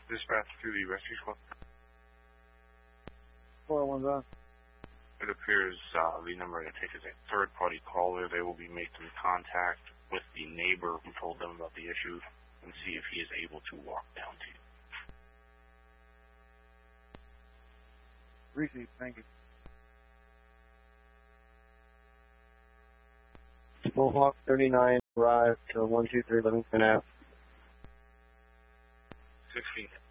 Dispatch to the rescue squad. 411. It appears the number to take is a third-party caller. They will be making contact with the neighbor who told them about the issue and see if he is able to walk down to you. Received, thank you. Mohawk 39 arrived to 123 Livingston Ave. 16.